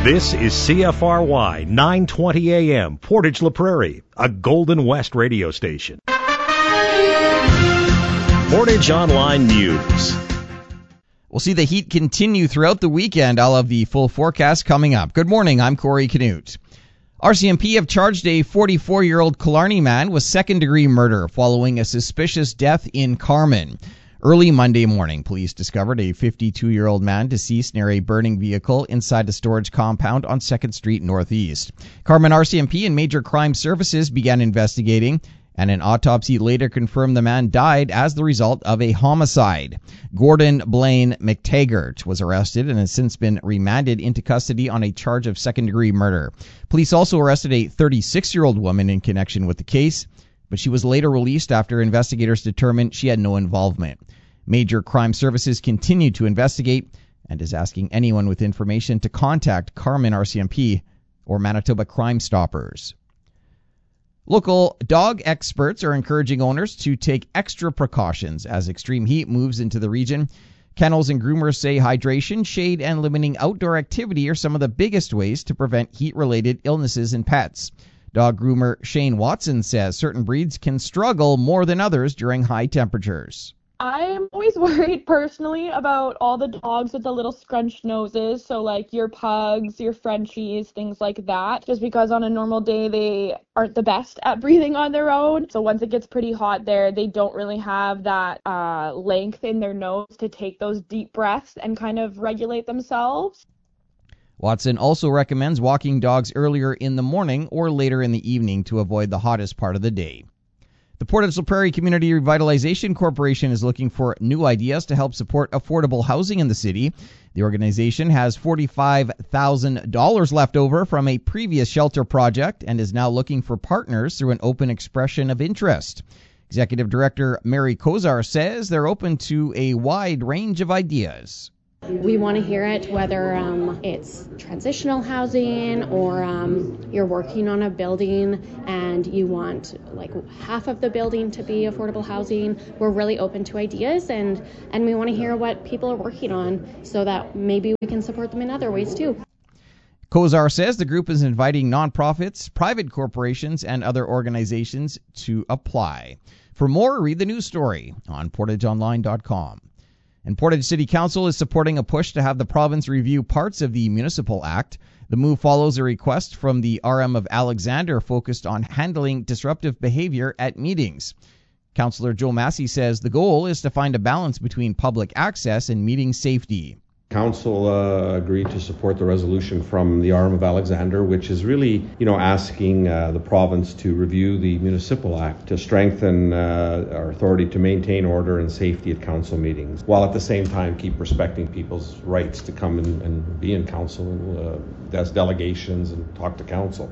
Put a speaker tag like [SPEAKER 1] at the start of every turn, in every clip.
[SPEAKER 1] This is CFRY 920 AM, Portage La Prairie, a Golden West radio station. Portage Online News.
[SPEAKER 2] We'll see the heat continue throughout the weekend. I'll have the full forecast coming up. Good morning, I'm Corey Canute. RCMP have charged a 44-year-old Killarney man with second-degree murder following a suspicious death in Carman. Early Monday morning, police discovered a 52-year-old man deceased near a burning vehicle inside a storage compound on 2nd Street Northeast. Carman RCMP and Major Crime Services began investigating, and an autopsy later confirmed the man died as the result of a homicide. Gordon Blaine McTaggart was arrested and has since been remanded into custody on a charge of second-degree murder. Police also arrested a 36-year-old woman in connection with the case, but she was later released after investigators determined she had no involvement. Major Crime Services continued to investigate and is asking anyone with information to contact Carman RCMP or Manitoba Crime Stoppers. Local dog experts are encouraging owners to take extra precautions as extreme heat moves into the region. Kennels and groomers say hydration, shade, and limiting outdoor activity are some of the biggest ways to prevent heat-related illnesses in pets. Dog groomer Shane Watson says certain breeds can struggle more than others during high temperatures.
[SPEAKER 3] I'm always worried personally about all the dogs with the little scrunched noses, so like your pugs, your Frenchies, things like that, just because on a normal day they aren't the best at breathing on their own. So once it gets pretty hot there, they don't really have that length in their nose to take those deep breaths and kind of regulate themselves.
[SPEAKER 2] Watson also recommends walking dogs earlier in the morning or later in the evening to avoid the hottest part of the day. The Portage La Prairie Community Revitalization Corporation is looking for new ideas to help support affordable housing in the city. The organization has $45,000 left over from a previous shelter project and is now looking for partners through an open expression of interest. Executive Director Mary Kozar says they're open to a wide range of ideas.
[SPEAKER 4] We want to hear it, whether it's transitional housing or you're working on a building and you want like half of the building to be affordable housing. We're really open to ideas and we want to hear what people are working on so that maybe we can support them in other ways too.
[SPEAKER 2] Kozar says the group is inviting nonprofits, private corporations, and other organizations to apply. For more, read the news story on portageonline.com. And Portage City Council is supporting a push to have the province review parts of the Municipal Act. The move follows a request from the RM of Alexander focused on handling disruptive behavior at meetings. Councillor Joe Massey says the goal is to find a balance between public access and meeting safety.
[SPEAKER 5] Council agreed to support the resolution from the RM of Alexander, which is really, asking the province to review the Municipal Act to strengthen our authority to maintain order and safety at council meetings, while at the same time keep respecting people's rights to come and be in council and as delegations and talk to council.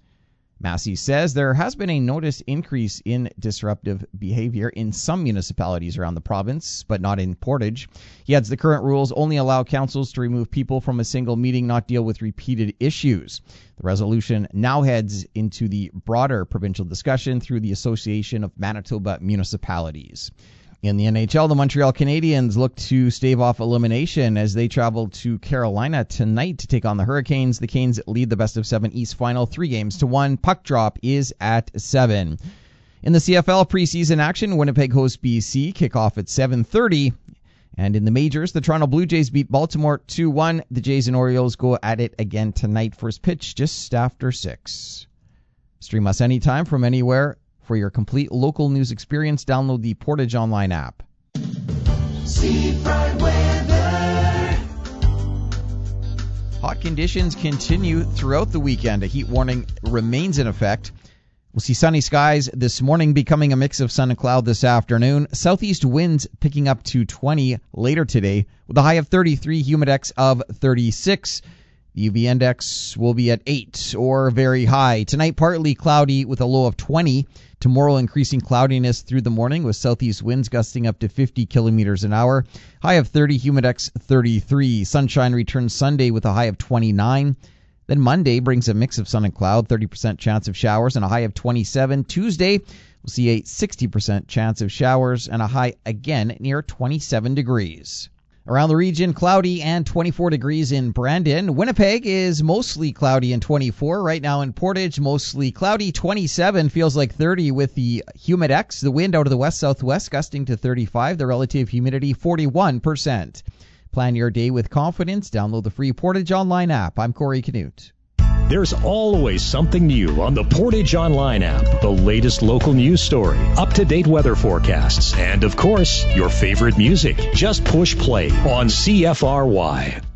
[SPEAKER 2] Massey says there has been a noticed increase in disruptive behavior in some municipalities around the province, but not in Portage. He adds the current rules only allow councils to remove people from a single meeting, not deal with repeated issues. The resolution now heads into the broader provincial discussion through the Association of Manitoba Municipalities. In the NHL, the Montreal Canadiens look to stave off elimination as they travel to Carolina tonight to take on the Hurricanes. The Canes lead the best-of-7 East final 3-1. Puck drop is at 7. In the CFL preseason action, Winnipeg hosts BC. Kickoff at 7:30. And in the majors, the Toronto Blue Jays beat Baltimore 2-1. The Jays and Orioles go at it again tonight. First pitch just after 6. Stream us anytime from anywhere. For your complete local news experience, download the Portage Online app.
[SPEAKER 6] Seafront weather.
[SPEAKER 2] Hot conditions continue throughout the weekend. A heat warning remains in effect. We'll see sunny skies this morning, becoming a mix of sun and cloud this afternoon. Southeast winds picking up to 20 later today, with a high of 33, humidex of 36. The UV index will be at 8 or very high. Tonight, partly cloudy with a low of 20. Tomorrow, increasing cloudiness through the morning with southeast winds gusting up to 50 kilometers an hour. High of 30, humidex 33. Sunshine returns Sunday with a high of 29. Then Monday brings a mix of sun and cloud, 30% chance of showers and a high of 27. Tuesday, we'll see a 60% chance of showers and a high again near 27 degrees. Around the region, cloudy and 24 degrees in Brandon. Winnipeg is mostly cloudy and 24. Right now in Portage, mostly cloudy, 27. Feels like 30 with the Humidex. The wind out of the west-southwest gusting to 35. The relative humidity, 41%. Plan your day with confidence. Download the free Portage Online app. I'm Corey Canute.
[SPEAKER 1] There's always something new on the Portage Online app. The latest local news story, up-to-date weather forecasts, and of course, your favorite music. Just push play on CFRY.